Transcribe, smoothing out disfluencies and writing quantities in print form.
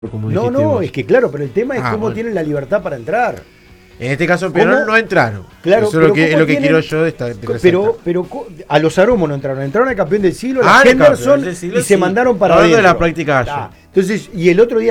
como No, dijiste no, vos. es que claro, pero el tema es cómo Bueno. tienen la libertad para entrar. En este caso en Peñarol ¿Cómo? no entraron. Claro, Eso es lo pero que, ¿cómo tienen- quiero yo de resaltar. Pero a los aromos no entraron. Entraron al campeón del siglo, a Ah, el Henderson, campeón del siglo, y se sí. mandaron para Hablando de adentro. la práctica allá. Entonces, y el otro día